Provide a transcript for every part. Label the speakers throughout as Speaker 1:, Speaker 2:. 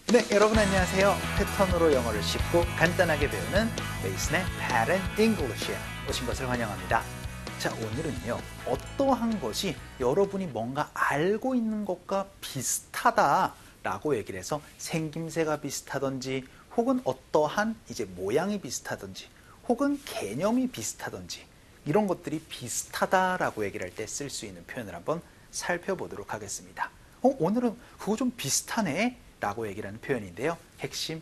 Speaker 1: 네, 여러분 안녕하세요. 패턴으로 영어를 쉽고 간단하게 배우는 베이슨의 Pattern English에 오신 것을 환영합니다. 자, 오늘은요, 어떠한 것이 여러분이 뭔가 알고 있는 것과 비슷하다라고 얘기를 해서 생김새가 비슷하든지 혹은 어떠한 이제 모양이 비슷하든지 혹은 개념이 비슷하든지 이런 것들이 비슷하다라고 얘기를 할 때 쓸 수 있는 표현을 한번 살펴보도록 하겠습니다. 오늘은 그거 좀 비슷하네 라고 얘기를 하는 표현인데요. 핵심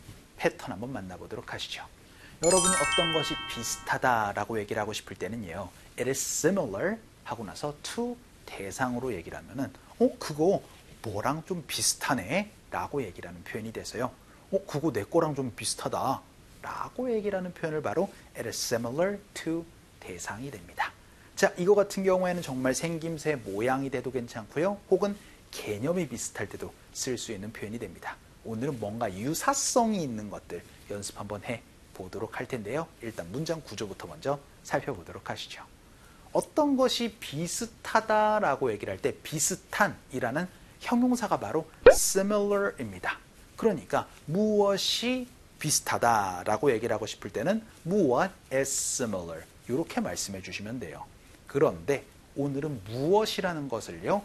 Speaker 1: 패턴 한번 만나보도록 하시죠. 여러분이 어떤 것이 비슷하다라고 얘기를 하고 싶을 때는요. It is similar 하고 나서 to 대상으로 얘기를 하면은 그거 뭐랑 좀 비슷하네 라고 얘기를 하는 표현이 돼서요. 그거 내 거랑 좀 비슷하다 라고 얘기를 하는 표현을 바로 It is similar to 대상이 됩니다. 자, 이거 같은 경우에는 정말 생김새 모양이 돼도 괜찮고요. 혹은 개념이 비슷할 때도 쓸 수 있는 표현이 됩니다. 오늘은 뭔가 유사성이 있는 것들 연습 한번 해보도록 할 텐데요. 일단 문장 구조부터 먼저 살펴보도록 하시죠. 어떤 것이 비슷하다라고 얘기를 할 때 비슷한이라는 형용사가 바로 similar입니다. 그러니까 무엇이 비슷하다라고 얘기를 하고 싶을 때는 무엇 is similar 이렇게 말씀해 주시면 돼요. 그런데 오늘은 무엇이라는 것을요.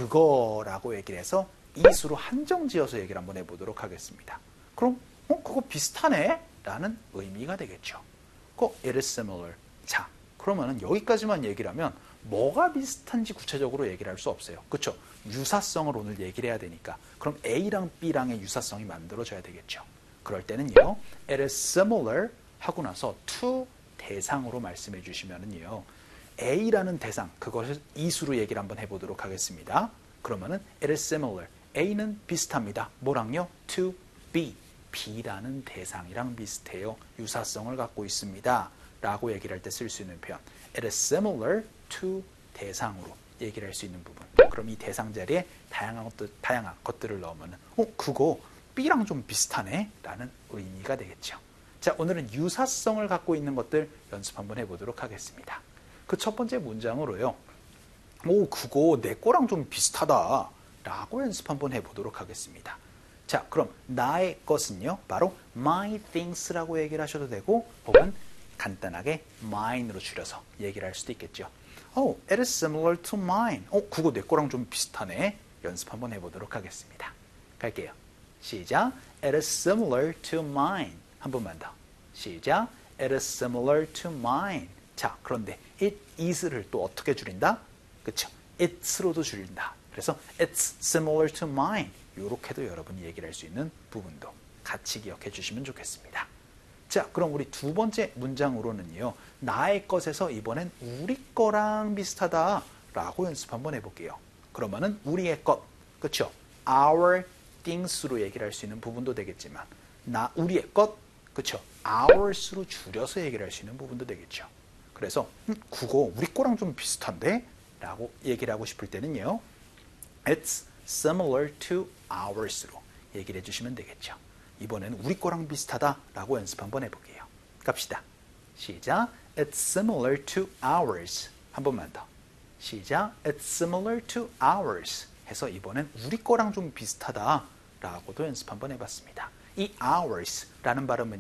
Speaker 1: 그거라고 얘기를 해서 이수로 한정지어서 얘기를 한번 해보도록 하겠습니다. 그럼 그거 비슷하네? 라는 의미가 되겠죠. It is similar. 자, 그러면은 여기까지만 얘기를 하면 뭐가 비슷한지 구체적으로 얘기를 할 수 없어요. 그렇죠? 유사성을 오늘 얘기를 해야 되니까 그럼 A랑 B랑의 유사성이 만들어져야 되겠죠. 그럴 때는요. It is similar 하고 나서 to 대상으로 말씀해 주시면은요. A라는 대상, 그것을 이수로 얘기를 한번 해보도록 하겠습니다. 그러면은 it is similar. A는 비슷합니다. 뭐랑요? to B. B라는 대상이랑 비슷해요. 유사성을 갖고 있습니다. 라고 얘기를 할 때 쓸 수 있는 표현. It is similar to 대상으로 얘기를 할 수 있는 부분. 그럼 이 대상 자리에 다양한 것들을 넣으면은 그거 B랑 좀 비슷하네? 라는 의미가 되겠죠. 자, 오늘은 유사성을 갖고 있는 것들 연습 한번 해보도록 하겠습니다. 그 첫 번째 문장으로요. 그거 내 거랑 좀 비슷하다 라고 연습 한번 해보도록 하겠습니다. 자, 그럼 나의 것은요. 바로 my things라고 얘기를 하셔도 되고 혹은 간단하게 mine으로 줄여서 얘기를 할 수도 있겠죠. It is similar to mine. 그거 내 거랑 좀 비슷하네. 연습 한번 해보도록 하겠습니다. 갈게요. 시작. It is similar to mine. 한 번만 더. 시작. It is similar to mine. 자, 그런데 it is를 또 어떻게 줄인다? 그렇죠? it's로도 줄인다. 그래서 it's similar to mine. 이렇게도 여러분이 얘기를 할 수 있는 부분도 같이 기억해 주시면 좋겠습니다. 자, 그럼 우리 두 번째 문장으로는요. 나의 것에서 이번엔 우리 거랑 비슷하다라고 연습 한번 해볼게요. 그러면은 우리의 것, 그렇죠? our things로 얘기를 할 수 있는 부분도 되겠지만 우리의 것, 그렇죠? ours로 줄여서 얘기를 할 수 있는 부분도 되겠죠. 그래서 그거 우리 거랑 좀 비슷한데? 라고 얘기를 하고 싶을 때는요. It's similar to ours로 얘기를 해주시면 되겠죠. 이번에는 우리 거랑 비슷하다라고 연습 한번 해볼게요. 갑시다. 시작. It's similar to ours. 한 번만 더. 시작. It's similar to ours. 해서 이번엔 우리 거랑 좀 비슷하다라고도 연습 한번 해봤습니다. 이 ours라는 발음은요.